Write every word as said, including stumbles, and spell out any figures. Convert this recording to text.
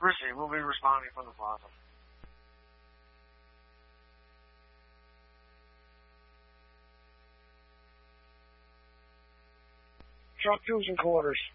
Proceed. We'll be responding from the plaza. Truck twos and quarters.